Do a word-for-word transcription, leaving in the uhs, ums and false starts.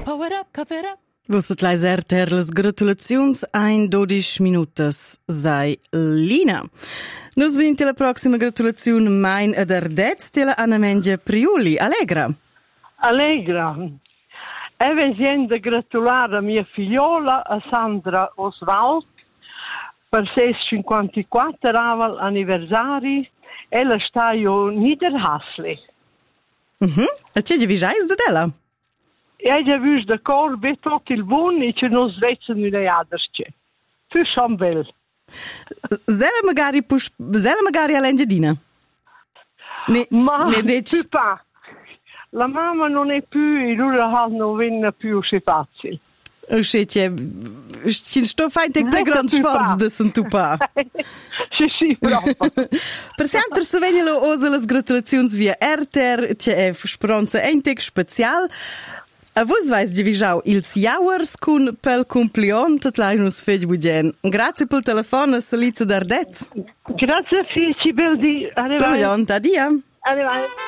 Power up, cover up. Vosset lai erter las gratulaziuns ein dodici minutas sei Lina. Nus vinti la proxima gratulazione mein ad ardez tela Anna Mengia Priuli. Allegra. Allegra. E vesendo gratulare a mia figliola, a Sandra Oswald, per ses cinquantaquattro anniversari. Ella sta io Niederhasli. Mhm. E c'è di visais da della? E già vis da corbe tot il buon e che non svezza nu le aderce. Tu son bel. Zela magari pus, zela magari all'engedina. Ne, Ma ne deci. pa. La mamma non è più, e lui non viene più se facile. O c'è c'è, ci sto fai te per grandi sforzi da santupa. Sì, sì, proprio. Per sempre se vengono osa le gratulazioni via Erter, c'è speranza un tec special. A vos vais di visau ils jauers cun pel cumplion tot lainus fegli bugen. Grazie pel telefono a Saliza d'Ardet. Grazie, Fici, bel di. Salutant, adia. Arrivederci.